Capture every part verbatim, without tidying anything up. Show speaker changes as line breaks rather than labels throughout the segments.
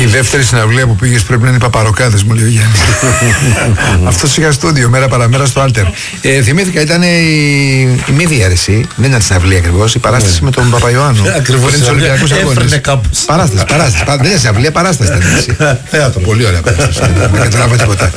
δεύτερη συναυλία που πήγες πρέπει να είναι οι Παπαροκάδες, μου λέει ο Γιάννης. Αυτός είχα στούντιο μέρα παραμέρα στο Άλτερ. Ε, θυμήθηκα, ήταν η, η μη διαίρεση, δεν ήταν συναυλία ακριβώς, η παράσταση με τον Παπαϊωάννου.
Ακριβώς.
Πριν τους Ολυμπιακούς Αγώνες. Παράσταση, παράσταση. Δεν είναι συναυλία, παράσταση ήταν. Θέατρο. Πολύ ωραία παράσταση. Δεν καταλάβα τίποτα.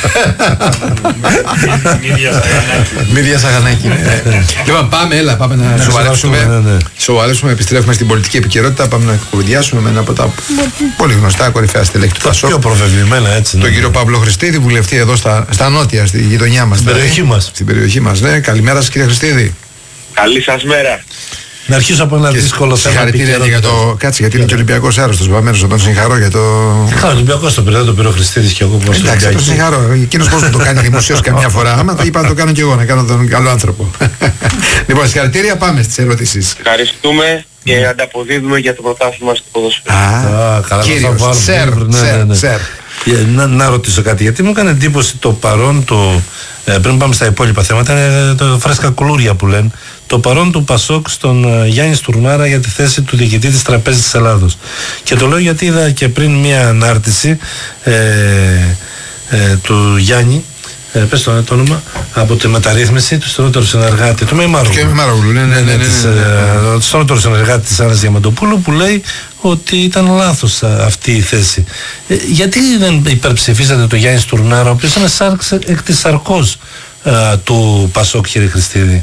Μύδια Σαγανάκη. Λοιπόν, πάμε, έλα, πάμε να σοβαρέψουμε. Σοβαρέψουμε, επιστρέφουμε στην πολιτική επικαιρότητα. Πάμε να κουβεντιάσουμε με ένα από τα πολύ γνωστά κορυφαία στελέχη του Πασόκ.
Πιο προβεβλημένα, έτσι.
Τον κύριο Παύλο Χριστίδη, βουλευτή εδώ στα, στα νότια, στη γειτονιά μας.
Στην περιοχή μας.
Στην περιοχή μας, ναι. Καλημέρα σας, κύριε Χριστίδη.
Καλή σας μέρα.
Να αρχίσω από ένα δύσκολο θέμα.
Συγχαρητήρια για το. Κάτσε, γιατί είναι και Ολυμπιακός άρρωστος. Βαμμένος, να τον συγχαρώ για το.
Καλά, Ολυμπιακός το πήρε, το πήρε ο Χριστίδης και εγώ που
στο Εντάξει, τον συγχαρώ. Εκείνος πώς να το κάνει δημοσίως καμιά φορά. Άμα το είπα να το κάνω κι εγώ, να κάνω τον καλό άνθρωπο. Λοιπόν, συγχαρητήρια, πάμε στις ερωτήσεις.
Ευχαριστούμε και ανταποδίδουμε για το πρωτάθλημα στο ποδόσφαιρο.
Α, καλά,
σερ. Να, να ρωτήσω κάτι, γιατί μου έκανε εντύπωση το παρόν του, ε, πριν πάμε στα υπόλοιπα θέματα, είναι το φρέσκα κουλούρια που λένε, το παρόν του Πασόκ στον ε, Γιάννη Στουρνάρα για τη θέση του διοικητή της Τραπέζης της Ελλάδος. Και το λέω γιατί είδα και πριν μια ανάρτηση ε, ε, του Γιάννη, ε, πες το, το όνομα, από τη μεταρρύθμιση του στενότερου συνεργάτη του
Μεϊμάρογλου, ναι, ναι, ναι, ναι,
του στενότερου συνεργάτη της Άννας Διαμαντοπούλου, που λέει ότι ήταν λάθος αυτή η θέση. Ε, γιατί δεν υπερψηφίσατε το Γιάννη Στουρνάρα, ο οποίος είναι σάρξ εκ της σαρκός ε, του Πασόκ, κύριε Χριστίδη?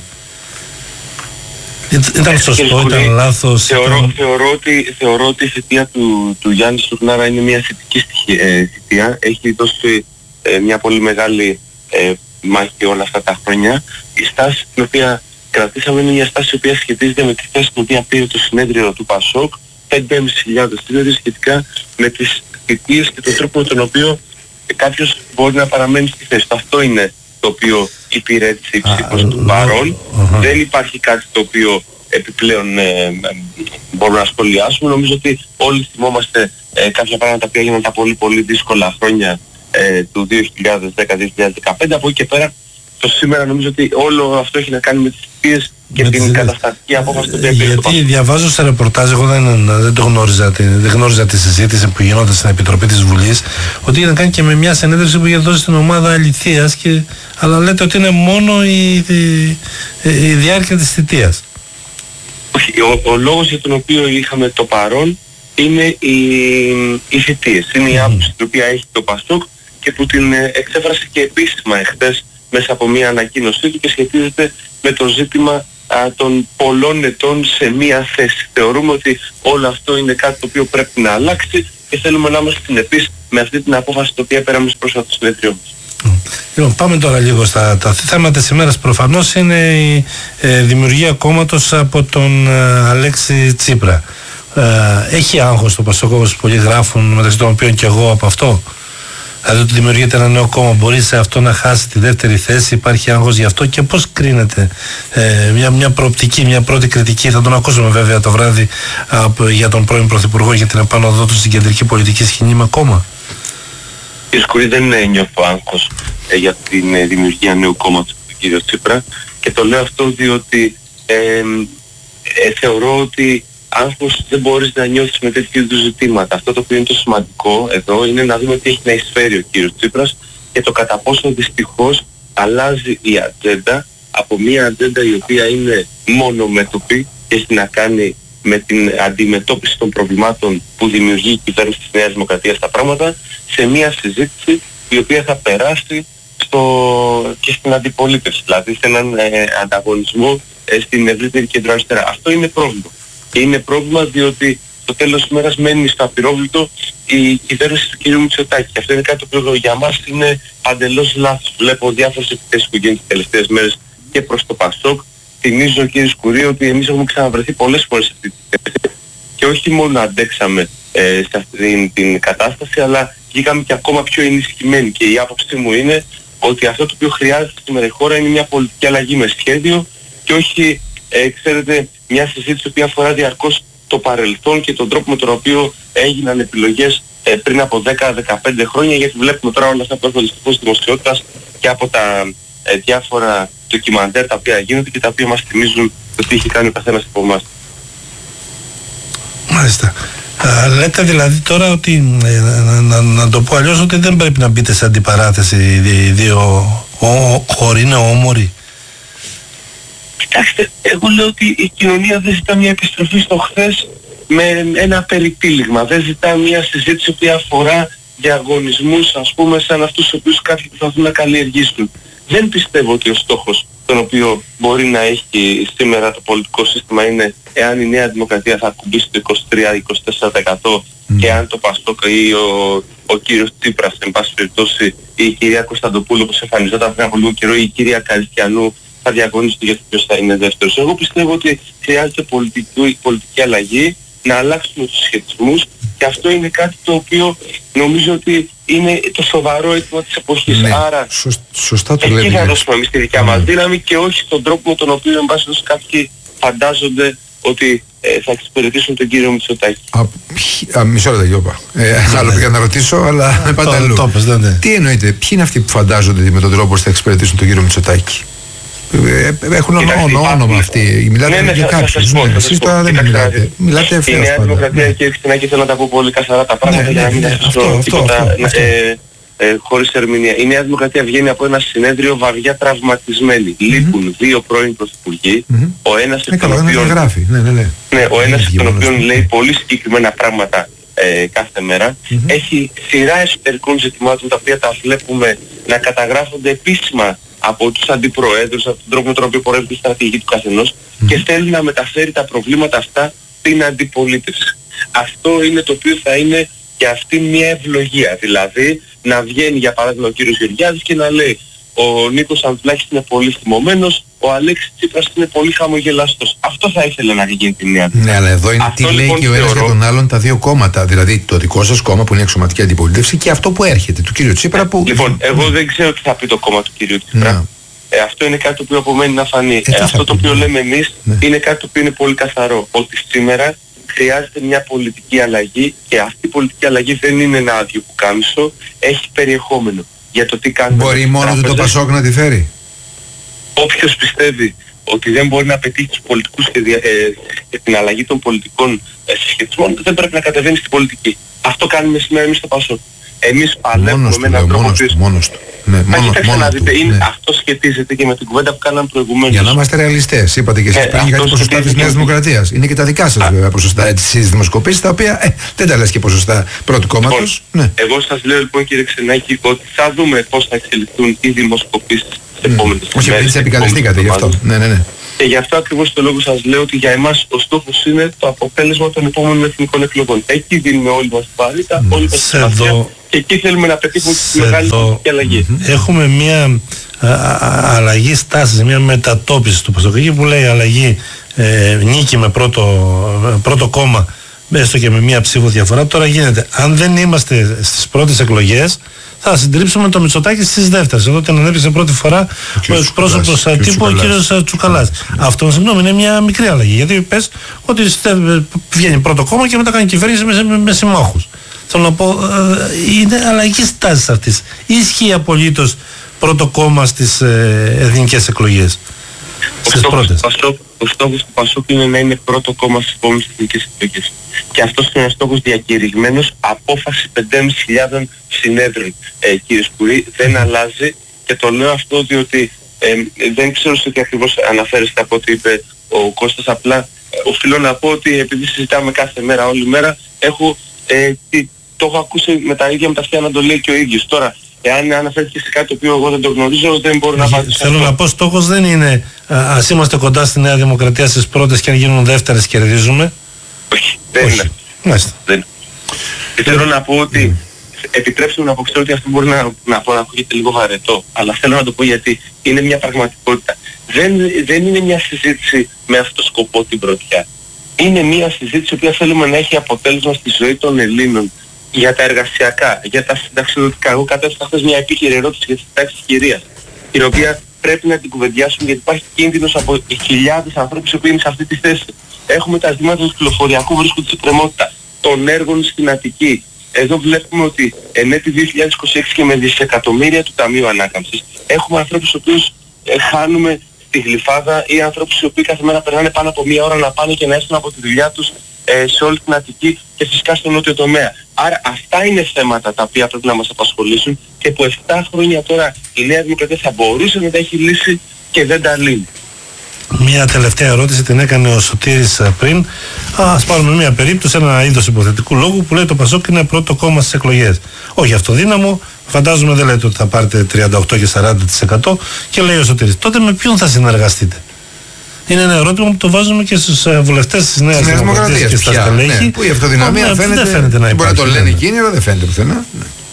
Ήταν σωστό, ήταν λάθος?
Θεωρώ,
ήταν...
θεωρώ, ότι, θεωρώ ότι η θητεία του, του Γιάννη Στουρνάρα είναι μια θετική ε, θητεία. Έχει δώσει ε, μια πολύ μεγάλη ε, μάχη όλα αυτά τα χρόνια. Η στάση την οποία κρατήσαμε είναι μια στάση η οποία σχετίζεται με τη θέση την οποία πήρε το συνέδριο του Πασόκ, πέντε χιλιάδες δηλαδή σχετικά με τις θητείες και τον τρόπο με τον οποίο κάποιος μπορεί να παραμένει στη θέση. Αυτό είναι το οποίο υπηρέτησε η ψήφος του παρόν. Uh-huh. Δεν υπάρχει κάτι το οποίο επιπλέον ε, ε, μπορούμε να σχολιάσουμε. Νομίζω ότι όλοι θυμόμαστε ε, κάποια πράγματα που έγιναν τα πολύ πολύ δύσκολα χρόνια ε, του δύο χιλιάδες δέκα δύο χιλιάδες δεκαπέντε. Από εκεί και πέρα το σήμερα νομίζω ότι όλο αυτό έχει να κάνει με τις θητείες και με την τις... καταστατική απόφαση του
ε, γιατί διαβάζω σε ρεπορτάζ, εγώ δεν, δεν το γνώριζα, δεν γνώριζα τη συζήτηση που γινόταν στην Επιτροπή της Βουλής, ότι είχε να κάνει και με μια συνέντευξη που είχε δώσει στην ομάδα Αληθείας, και, αλλά λέτε ότι είναι μόνο η, η, η διάρκεια της θητείας.
Όχι, ο, ο λόγος για τον οποίο είχαμε το παρόν είναι οι, οι θητείες. Είναι mm. η άποψη την οποία έχει το Πασόκ και που την εξέφρασε και επίσημα εχθές μέσα από μια ανακοίνωσή του, και σχετίζεται με το ζήτημα α, των πολλών ετών σε μία θέση. Θεωρούμε ότι όλο αυτό είναι κάτι το οποίο πρέπει να αλλάξει και θέλουμε να είμαστε συνεπείς με αυτή την απόφαση την οποία πέραμε στο πρόσφατο συνέδριό μας.
Λοιπόν, πάμε τώρα λίγο στα τα θέματα της ημέρας. Προφανώς είναι η ε, δημιουργία κόμματος από τον ε, Αλέξη Τσίπρα. Ε, έχει άγχος το Πασόκ, όπως πολλοί γράφουν, μεταξύ των οποίων και εγώ, από αυτό? Δηλαδή ότι δημιουργείται ένα νέο κόμμα, μπορεί σε αυτό να χάσει τη δεύτερη θέση? Υπάρχει άγχος γι' αυτό? Και πώς κρίνεται ε, μια, μια προοπτική, μια πρώτη κριτική? Θα τον ακούσουμε βέβαια το βράδυ α, για τον πρώην Πρωθυπουργό, για την επανωδό του στην κεντρική πολιτική σκηνή με κόμμα.
Κύριε Σκουρή, δεν νιώθω άγχος ε, για την ε, δημιουργία νέου κόμματος του κ. Τσίπρα, και το λέω αυτό διότι ε, ε, θεωρώ ότι άγχος δεν μπορείς να νιώθεις με τέτοιου είδους ζητήματα. Αυτό το οποίο είναι το σημαντικό εδώ είναι να δούμε τι έχει να εισφέρει ο κύριος Τσίπρας και το κατά πόσο δυστυχώς αλλάζει η ατζέντα από μια ατζέντα η οποία είναι μονομέτωπη και έχει να κάνει με την αντιμετώπιση των προβλημάτων που δημιουργεί η κυβέρνηση της Νέας Δημοκρατίας στα πράγματα, σε μια συζήτηση η οποία θα περάσει στο... και στην αντιπολίτευση, δηλαδή σε έναν ε, ανταγωνισμό ε, στην ευρύτερη κεντροαριστερά. Αυτό είναι πρόβλημα. Και είναι πρόβλημα διότι στο τέλος της ημέρας μένει στο απειρόβλητο η κυβέρνηση του κ. Μητσοτάκη. Και αυτό είναι κάτι που για μας είναι παντελώς λάθος. Βλέπω διάφορες επιθέσεις που γίνονται τις τελευταίες μέρες και προς το Πασόκ. Θυμίζω, κύριε Σκουρή, ότι εμείς έχουμε ξαναβρεθεί πολλές φορές σε αυτή τη θέση και όχι μόνο αντέξαμε ε, σε αυτή την κατάσταση, αλλά βγήκαμε και ακόμα πιο ενισχυμένοι. Και η άποψή μου είναι ότι αυτό το οποίο χρειάζεται σήμερα η χώρα είναι μια πολιτική αλλαγή με σχέδιο και όχι, ε, ξέρετε, μια συζήτηση που αφορά διαρκώς το παρελθόν και τον τρόπο με τον οποίο έγιναν επιλογές ε, πριν από δέκα με δεκαπέντε χρόνια, γιατί βλέπουμε τώρα όλα αυτά που έρχονται στη φως δημοσιότητας και από τα ε, διάφορα ντοκιμαντέρ τα οποία γίνονται και τα οποία μας θυμίζουν το τι έχει κάνει ο καθένας από εμάς.
Μάλιστα. Α, λέτε δηλαδή τώρα ότι, ε, να, να, να το πω αλλιώς, ότι δεν πρέπει να μπείτε σε αντιπαράθεση οι δύο χώροι, είναι όμοροι.
Κοιτάξτε, εγώ λέω ότι η κοινωνία δεν ζητά μια επιστροφή στο χθες με ένα περιτύλιγμα. Δεν ζητά μια συζήτηση που αφορά διαγωνισμούς, ας πούμε, σαν αυτούς τους οποίους κάποιοι προσπαθούν να καλλιεργήσουν. Δεν πιστεύω ότι ο στόχος τον οποίο μπορεί να έχει σήμερα το πολιτικό σύστημα είναι εάν η Νέα Δημοκρατία θα ακουμπήσει το είκοσι τρία με είκοσι τέσσερα τοις εκατό mm. και αν το Πασόκ ή ο, ο κύριος Τσίπρας, εν πάση περιπτώσει, ή η κυρία Κωνσταντοπούλου που εμφανιζόταν πριν από λίγο καιρό, ή η κυρία Καριστιανού θα διαγωνίζονται για το ποιος θα είναι δεύτερος. Εγώ πιστεύω ότι χρειάζεται πολιτική, πολιτική αλλαγή, να αλλάξουμε τους σχετισμούς, και αυτό είναι κάτι το οποίο νομίζω ότι είναι το σοβαρό αίτημα της εποχής.
Ναι,
άρα
σωσ, σωστά το
εκεί
λέτε.
θα δώσουμε εμείς τη δικιά μας δύναμη και όχι τον τρόπο με τον οποίο εν πάση περιπτώσει κάποιοι φαντάζονται ότι ε, θα εξυπηρετήσουν τον κύριο Μητσοτάκη.
Α, α, μισό λεπτό, Γιώπα. Ε, άλλο πήγα να ρωτήσω, αλλά με πάντα αλλού. Τι εννοείτε, ποιοι είναι αυτοί που φαντάζονται με τον τρόπο θα εξυπηρετήσουν τον κύριο Μητσοτάκη? Έχουν όνομα αυτοί. Μιλάτε
ναι,
για
ναι,
κάποιους. Ναι, εσείς τώρα δεν μιλάτε. Μιλάτε ευθέως.
Η Νέα Δημοκρατία, και Χριστινάκη, θέλω να τα πω πολύ καθαρά τα πράγματα για να μην αφήσω τίποτα χωρίς ερμηνεία. Η Νέα Δημοκρατία βγαίνει από ένα συνέδριο βαριά τραυματισμένη. Λείπουν δύο πρώην πρωθυπουργοί. Ο ένας εκ των οποίων λέει πολύ συγκεκριμένα πράγματα κάθε μέρα. Έχει σειρά εσωτερικών ζητημάτων τα οποία τα βλέπουμε να καταγράφονται επίσημα από τους αντιπροέδρους, από τον τρόπο με τον οποίο πορεύει τη στρατηγική του καθενός mm-hmm. και θέλει να μεταφέρει τα προβλήματα αυτά στην αντιπολίτευση. Αυτό είναι το οποίο θα είναι για αυτή μια ευλογία. Δηλαδή να βγαίνει για παράδειγμα ο κύριος Γεωργιάδης και να λέει ο Νίκος Ανδουλάκης είναι πολύ θυμωμένος, ο Αλέξης Τσίπρας είναι πολύ χαμογελαστός. Αυτό θα ήθελε να γίνει τη Νέα Δημοκρατία.
Ναι, αλλά εδώ είναι αυτό, τι λέει λοιπόν, και ο ένας θεωρώ... για τον άλλον τα δύο κόμματα. Δηλαδή το δικό σας κόμμα που είναι εξωματική αντιπολίτευση και αυτό που έρχεται, του κύριου Τσίπρα που...
Λοιπόν, εγώ δεν ξέρω τι θα πει το κόμμα του κύριου Τσίπρα. Ναι. Ε, αυτό είναι κάτι το οποίο απομένει να φανεί. Ε, ε, αυτό το οποίο λέμε εμείς ναι. είναι κάτι το οποίο είναι πολύ καθαρό. Ότι σήμερα χρειάζεται μια πολιτική αλλαγή και αυτή η πολιτική αλλαγή δεν είναι ένα άδειο πουκάμισο, έχει περιεχόμενο. Για το τι κάνουμε.
Μπορεί μόνο του το Πασόκ να τη φέρει?
Όποιος πιστεύει ότι δεν μπορεί να πετύχει τους πολιτικούς και δια, ε, την αλλαγή των πολιτικών ε, συσχετισμών, δεν πρέπει να κατεβαίνει στην πολιτική. Αυτό κάνουμε σήμερα εμείς στο Πασόκ. Εμείς παλεύουμε με έναν τρόπο που...
Μόνος του. Ναι,
μόνο, κοιτάξτε να δείτε, είναι, ναι. αυτό σχετίζεται και με την κουβέντα που κάναμε προηγουμένως.
Για να είμαστε ρεαλιστές, είπατε και εσείς ε, πριν για τα ποσοστά της Νέας Δημοκρατίας. Είναι και τα δικά σας βέβαια ποσοστά στις δημοσκοπήσεις, τα οποία ε, δεν τα λες και ποσοστά πρώτου κόμματος.
Λοιπόν, ναι. Εγώ σας λέω λοιπόν κύριε Ξενάκη ότι θα δούμε πώς θα εξελιχθούν οι δημοσκοπήσεις στις επόμενες μέρες.
Όχι, επειδή τις επικαλεστήκατε γι' αυτό. Ναι, ναι, ναι.
Και γι' αυτό ακριβώς το λόγο σας λέω ότι για εμάς ο στόχος είναι το αποτέλεσμα των επόμενων εθνικών εκλογών. Εκεί δίνουμε όλοι μας την βαρύτητα, όλοι μας την σημασία και εκεί θέλουμε να πετύχουμε τη μεγάλη πολιτική αλλαγή.
Έχουμε μια α, α, αλλαγή στάσης, μια μετατόπιση του Πασόκ που λέει αλλαγή ε, νίκη με πρώτο, πρώτο κόμμα, έστω και με μια ψήφο διαφορά. Τώρα γίνεται, αν δεν είμαστε στις πρώτες εκλογές, θα συντρίψουμε το Μητσοτάκη στις δεύτερες. Εδώ την ανέβησε πρώτη φορά ο εκπρόσωπος τύπου, ο κύριος Τσουκαλάς. Αυτό, συγγνώμη, είναι μια μικρή αλλαγή. Γιατί πες ότι βγαίνει πρώτο κόμμα και μετά κάνει κυβέρνηση με, με, με συμμάχους. Θέλω να πω, είναι αλλαγή στάσης αυτής. Ισχύει απολύτως πρώτο κόμμα στις ε, εθνικές εκλογές.
Ο στόχος, Πασόκ, ο στόχος του Πασόκ είναι να είναι πρώτο κόμμα στις επόμενες εθνικές εκλογές. Και αυτός είναι ένας στόχος διακηρυγμένος, απόφαση πέντε χιλιάδες πεντακόσιων συνέδρων. Ε, κύριε Σκουρή, δεν αλλάζει και το λέω αυτό διότι ε, δεν ξέρω σε τι ακριβώς αναφέρεστε από ό,τι είπε ο Κώστας, απλά ε, οφείλω να πω ότι επειδή συζητάμε κάθε μέρα, όλη μέρα, έχω, ε, τι, το έχω ακούσει με τα ίδια με τα αυτιά να το λέει και ο ίδιος. Τώρα, εάν αναφέρθηκε σε κάτι το οποίο εγώ δεν το γνωρίζω, δεν μπορώ να απαντήσω.
Θέλω να πω, στόχος δεν είναι α, ας είμαστε κοντά στη Νέα Δημοκρατία στις πρώτες και αν γίνουν δεύτερες κερδίζουμε.
Όχι, δεν είναι.
Μάλιστα.
Δεν. Και θέλω να πω ότι, mm. επιτρέψτε μου να αποξέρω ότι αυτό μπορεί να, να πω να ακούγεται λίγο βαρετό, αλλά θέλω να το πω γιατί είναι μια πραγματικότητα. Δεν, δεν είναι μια συζήτηση με αυτό το σκοπό την πρωτιά. Είναι μια συζήτηση που θέλουμε να έχει αποτέλεσμα στη ζωή των Ελλήνων. Για τα εργασιακά, για τα συνταξιδοτικά. Εγώ κατέθεσα χθες μια επίκαιρη ερώτηση για τις συντάξεις κυρίας, την οποία πρέπει να την κουβεντιάσουμε γιατί υπάρχει κίνδυνος από χιλιάδες ανθρώπους που είναι σε αυτή τη θέση. Έχουμε τα ζητήματα του κυκλοφοριακού, βρίσκονται σε κρεμότητα, των έργων στην Αττική. Εδώ βλέπουμε ότι εν έτη δύο χιλιάδες είκοσι έξι και με δισεκατομμύρια του Ταμείου Ανάκαμψης έχουμε ανθρώπους τους οποίους ε, χάνουμε στη Γλυφάδα ή ανθρώπους οι οποίοι κάθε μέρα περνάνε πάνω από μία ώρα να πάνε και να έρθουν από τη δουλειά τους ε, σε όλη την Αττική και φυσικά στον νότιο τομέα. Άρα αυτά είναι θέματα τα οποία πρέπει να μας απασχολήσουν και που επτά χρόνια τώρα η Νέα Δημοκρατία θα μπορούσε να τα έχει λύσει και δεν τα λύνει.
Μια τελευταία ερώτηση την έκανε ο Σωτήρης πριν. Ας πάρουμε μια περίπτωση, ένα είδος υποθετικού λόγου που λέει το Πασόκ είναι πρώτο κόμμα στις εκλογές. Όχι αυτοδύναμο, φαντάζομαι δεν λέτε ότι θα πάρετε τριάντα οκτώ και σαράντα τοις εκατό και λέει ο Σωτήρης. Τότε με ποιον θα συνεργαστείτε? Είναι ένα ερώτημα που το βάζουμε και στους βουλευτές της Νέας Δημοκρατίας και στα στελέχη.
Ναι, που η αυτοδυναμία
ναι,
φαίνεται,
δεν φαίνεται να υπάρχει.
Μπορεί να το λένε εκείνοι, αλλά δεν φαίνεται πουθενά.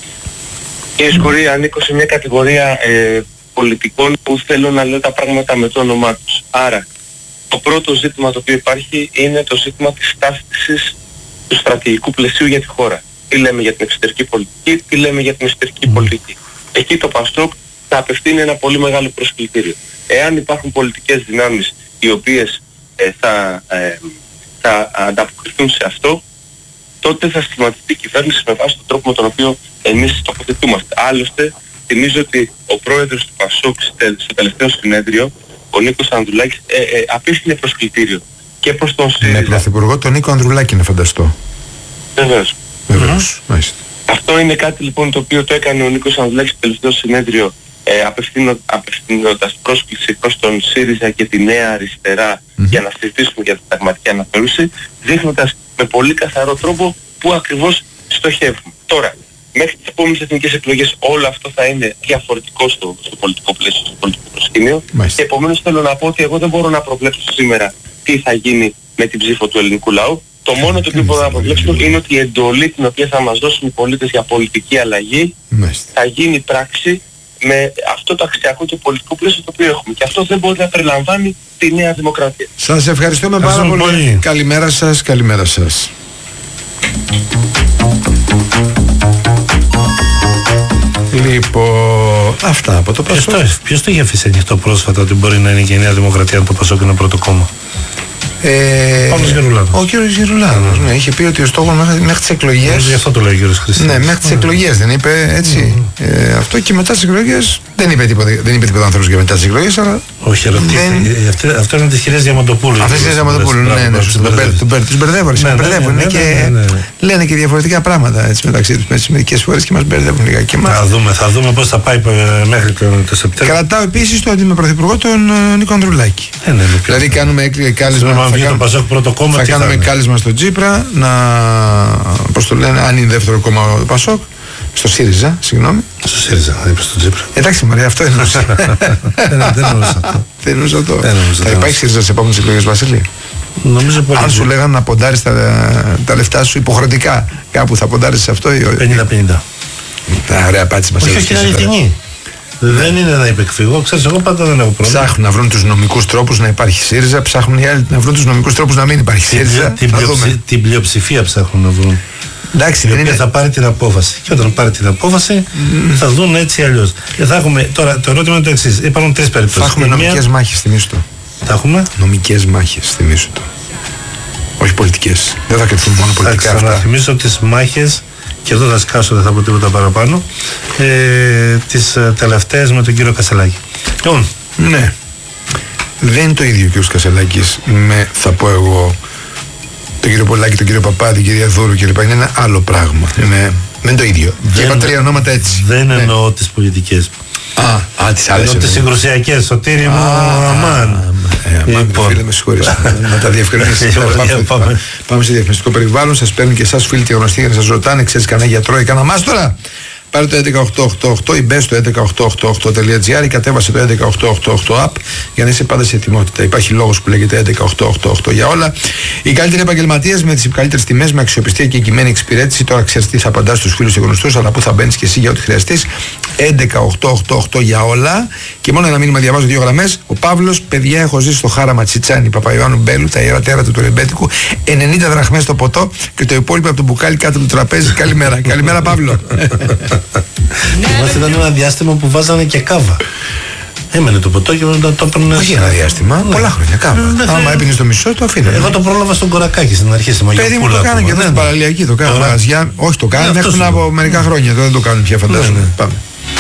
Κύριε Σκουρή, ανήκω σε μια κατηγορία ε, πολιτικών που θέλουν να λένε τα πράγματα με το όνομά τους. Άρα, το πρώτο ζήτημα το οποίο υπάρχει είναι το ζήτημα της στάθμισης του στρατηγικού πλαισίου για τη χώρα. Τι λέμε για την εξωτερική πολιτική, τι λέμε για την εσωτερική mm. πολιτική. Εκεί το Πασόκ θα απευθύνει ένα πολύ μεγάλο προσκλητήριο. Εάν υπάρχουν πολιτικές δυνάμεις οι οποίες ε, θα, ε, θα ανταποκριθούν σε αυτό, τότε θα σχηματιστεί η κυβέρνηση με βάση τον τρόπο με τον οποίο εμείς τοποθετούμαστε. Άλλωστε, θυμίζω ότι ο πρόεδρος του Πασόκ στο τελευταίο συνέδριο, ο Νίκος Ανδρουλάκης, ε, ε, απίφθινε προσκλητήριο και προς τον ΣΥΡΙΖΑ.
Με πρωθυπουργό τον Νίκο Ανδρουλάκη, να φανταστώ.
Βεβαίως.
Βεβαίως. Mm-hmm.
Αυτό είναι κάτι λοιπόν το οποίο το έκανε ο Νίκος Ανδρουλάκης στο τελευταίο συνέδριο, ε, απευθύνω, απευθύνοντας πρόσκληση προς τον ΣΥΡΙΖΑ και τη Νέα Αριστερά mm-hmm. για να συζητήσουμε για την συνταγματική αναθεώρηση, δείχνοντας με πολύ καθαρό τρόπο που ακριβώς στοχεύουμε. Τώρα, μέχρι τις επόμενες εθνικές εκλογές όλο αυτό θα είναι διαφορετικό στο, στο πολιτικό πλαίσιο, στο πολιτικό προσκήνιο. Μάλιστα. Και επομένως θέλω να πω ότι εγώ δεν μπορώ να προβλέψω σήμερα τι θα γίνει με την ψήφο του ελληνικού λαού. Το μόνο το οποίο μπορώ να προβλέψω είναι ότι η εντολή την οποία θα μας δώσουν οι πολίτες για πολιτική αλλαγή Μάλιστα. θα γίνει πράξη με αυτό το αξιακό και πολιτικό πλαίσιο το οποίο έχουμε. Και αυτό δεν μπορεί να περιλαμβάνει τη Νέα Δημοκρατία.
Σας ευχαριστούμε πάρα πολύ. πολύ. Καλημέρα σας, καλημέρα σας. Λοιπόν, αυτά από το Πασόκ.
Ποιος το είχε αφήσει ανοιχτό πρόσφατα ότι μπορεί να είναι και η Νέα Δημοκρατία αν το Πασόκ είναι πρώτο κόμμα?
Ε, ο κύριος Γερουλάνος, ναι, είχε πει ότι ο στόχος μέχρι, μέχρι τις εκλογές.
Γι' αυτό το λέει ο κύριος Χριστιανός.
Ναι, μέχρι τις εκλογές δεν είπε έτσι. Mm. Ε, αυτό και μετά τις εκλογές δεν είπε τίποτα, δεν είπε τίποτα άνθρωπος για μετά τις εκλογές, αλλά.
Όχι, αλλά δεν... αυτό είναι τις κυρίες Διαμαντοπούλου.
Αυτές τις Διαμαντοπούλου, ναι, ναι, τους μπερδεύουν. Και λένε και διαφορετικά πράγματα έτσι, μεταξύ τους μερικές φορές και μας μπερδεύουν λίγα.
Θα δούμε, θα δούμε πώς θα πάει μέχρι το Σεπτέμβριο.
Κρατάω επίσης το με πρωθυπουργό τον Νίκο Ανδρουλάκη. Δηλαδή κάνουμε κάλεσμα.
Θα, κάνουμε,
το
πρώτο κόμμα,
θα κάνουμε θα κάλεσμα στο Τσίπρα να, πώς το λένε, αν είναι δεύτερο κόμμα ο Πασόκ, στο ΣΥΡΙΖΑ, συγγνώμη.
Στο ΣΥΡΙΖΑ, δεν είπε στο Τσίπρα.
Εντάξει Μαρία, αυτό εννοούσα.
Δεν εννοούσα αυτό.
Δεν εννοούσα αυτό. Θα υπάρχει ΣΥΡΙΖΑ στις επόμενες εκλογές, Βασίλη?
Νομίζω πολύ.
Αν σου λέγανε να ποντάρεις τα, τα λεφτά σου υποχρεωτικά, κάπου θα ποντάρεις σε αυτό?
πενήντα πενήντα.
Ωραία απάντηση μας.
Όχι, είναι αληθινή. Δεν είναι να υπεκφύγω, ξέρεις, εγώ πάντα δεν έχω πρόβλημα.
Ψάχνουν να βρουν τους νομικούς τρόπους να υπάρχει ΣΥΡΙΖΑ, ψάχνουν οι άλλοι να βρουν τους νομικούς τρόπους να μην υπάρχει ΣΥΡΙΖΑ.
Την, πλειοψη, την πλειοψηφία ψάχνουν να βρουν.
Εντάξει,
η
δεν
οποία
είναι...
θα πάρει την απόφαση. Και όταν πάρει την απόφαση mm. θα δουν έτσι ή αλλιώς. Και θα έχουμε, τώρα το ερώτημα είναι το εξής. Υπάρχουν τρεις περιπτώσεις.
Θα έχουμε νομικές μία... μάχες, θυμίσου το.
Θα έχουμε
νομικές μάχες, θυμίσου το. Όχι πολιτικές. Δεν θα κρυφθούν μόνο πολιτικά.
Θα ξαναθυμίσω τις μάχες. Και εδώ θα σκάσω, δεν θα πω τίποτα παραπάνω. Ε, τις ε, τελευταίες με τον κύριο Κασελάκη. Λοιπόν.
Ναι. Δεν είναι το ίδιο ο κύριος Κασελάκης με, θα πω εγώ, τον κύριο Πολάκη, τον κύριο Παπά, την κυρία Δούρου κλπ. Είναι ένα άλλο πράγμα. Είναι, δεν είναι το ίδιο. Δεν, είπα τρία ονόματα έτσι.
Δεν
ναι.
εννοώ τις πολιτικές.
Α, α τις άλλες.
Εννοώ τις συγκρουσιακές. Σωτήρη μου, αμάν.
Λοιπόν, φίλε, με συγχωρείς. Να τα διευκρινίσεις. Πάμε σε διαφημιστικό περιβάλλον. Σας παίρνουν και εσάς φίλοι και γνωστοί για να σας ρωτάνε, ξέρεις κανένα γιατρό ή κανένα μάστορα? Πάρε το έντεκα οκτώ οκτώ οκτώ ή μπε στο έντεκα οκτώ οκτώ οκτώ τελεία τζι άρ ή κατέβασε το έντεκα οκτώ οκτώ οκτώ app για να είσαι πάντα σε ετοιμότητα. Υπάρχει λόγος που λέγεται έντεκα οκτώ οκτώ οκτώ για όλα. Οι καλύτεροι επαγγελματίες με τις καλύτερες τιμές, με αξιοπιστία και εγγυημένη εξυπηρέτηση. Τώρα ξέρεις τι θα απαντάς στους φίλους και γνωστούς, αλλά που θα μπαίνεις και εσύ για ό,τι χρειαστείς. έντεκα οκτώ οκτώ οκτώ για όλα. Και μόνο ένα μήνυμα διαβάζω δύο γραμμές. Ο Παύλος, παιδιά, έχω ζήσει στο χάραμα Τσιτσάνι Παπαϊωάννου Μπέλου, τα ιερά τέρατα του ρεμπέτικου. ενενήντα δραχμές το ποτό και το υπόλοιπο από το μπουκάλι κάτω από το τραπέζι. Καλημέρα. Καλημέρα, Παύλο.
Θυμάστε, ήταν ένα διάστημα που βάζανε και κάβα. Έμενε το ποτό και μετά το έπαιρνε.
Όχι ένα διάστημα, ναι. Πολλά χρόνια κάβα. Ναι, άμα έπαιρνε το μισό, το αφήνε.
Εγώ το πρόλαβα στον Κορακάκι στην αρχή στη Μαγιοπούλα.
Παιδί μου το κάνανε και εδώ στην παραλιακή, το κάνανε. Όχι, το κάνανε μέχρι από μερικά χρόνια. Τώρα δεν το κάνουν πια, φαντάζομαι. Πάμε.